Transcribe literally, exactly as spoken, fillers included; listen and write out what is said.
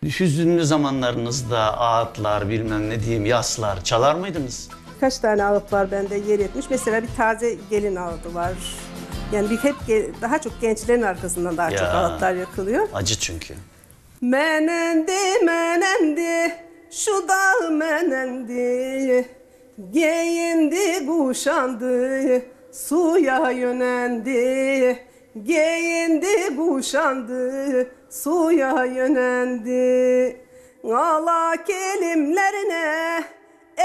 hüzünlü zamanlarınızda ağıtlar, bilmem ne diyeyim, yaslar çalar mıydınız? Kaç tane ağıt var bende yer etmiş. Mesela bir taze gelin ağıtı var. Yani bir hep daha çok gençlerin arkasından daha Ya, çok ağıtlar yakılıyor. acı çünkü. Menendi menendi şu dağ menendi, giyindi kuşandı suya yönendi, giyindi kuşandı suya yönendi. Ala kelimlerine